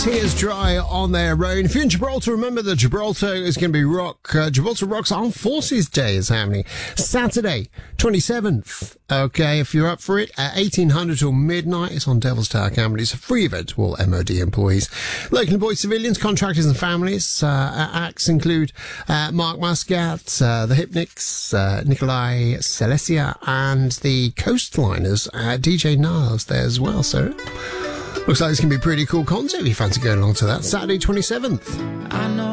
Tears Dry on their own. If you're in Gibraltar, remember that Gibraltar is going to be Gibraltar Rock's Armed Forces Day is happening Saturday, 27th. Okay, if you're up for it, at 1800 till midnight, it's on Devil's Tower, Camberley. It's a free event to all MOD employees. Local employed civilians, contractors and families. Acts include Mark Muscat, the Hypnics, Nikolai Celestia, and the Coastliners. DJ Niles there as well, so looks like it's going to be a pretty cool concert if you fancy going along to that. Saturday 27th. I know